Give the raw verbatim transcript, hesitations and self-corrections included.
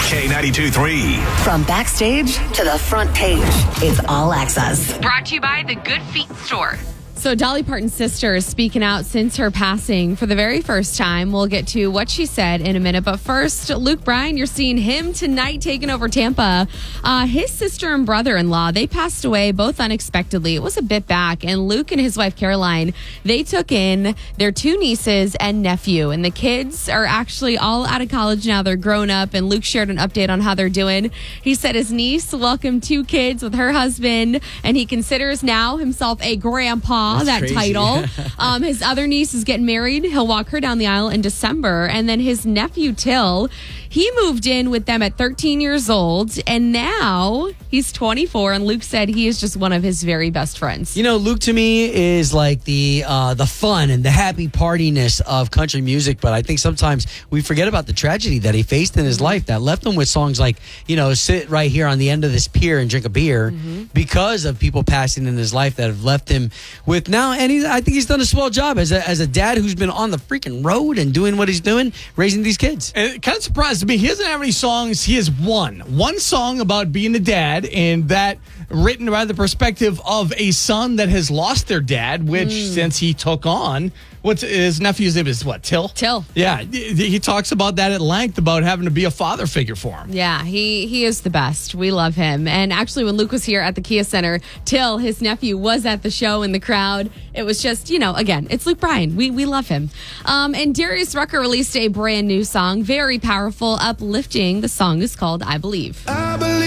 K ninety-two three. From backstage to the front page, it's all access. Brought to you by the Good Feet Store. So Dolly Parton's sister is speaking out since her passing for the very first time. We'll get to what she said in a minute. But first, Luke Bryan, you're seeing him tonight taking over Tampa. Uh, his sister and brother-in-law, they passed away both unexpectedly. It was a bit back. And Luke and his wife, Caroline, they took in their two nieces and nephew. And the kids are actually all out of college now. They're grown up. And Luke shared an update on how they're doing. He said his niece welcomed two kids with her husband. And he considers now himself a grandpa. That's that crazy. title. um, his other niece is getting married. He'll walk her down the aisle in December. And then his nephew, Till, he moved in with them at thirteen years old. And now he's twenty-four. And Luke said he is just one of his very best friends. You know, Luke to me is like the uh, the fun and the happy partiness of country music. But I think sometimes we forget about the tragedy that he faced in his life that left him with songs like, you know, sit right here on the end of this pier and drink a beer mm-hmm. because of people passing in his life that have left him with now. And he, I think he's done a swell job as a, as a dad who's been on the freaking road and doing what he's doing, raising these kids. And it kind of surprised me. He doesn't have any songs. He has one. One song about being a dad, and that written by the perspective of a son that has lost their dad, which mm. since he took on, what's his nephew's name is what, Till? Till. Yeah, he talks about that at length, about having to be a father figure for him. Yeah, he, he is the best. We love him. And actually, when Luke was here at the Kia Center, Till, his nephew, was at the show in the crowd. It was just, you know, again, it's Luke Bryan. We we love him. Um, and Darius Rucker released a brand new song, very powerful, uplifting. The song is called I Believe. I believe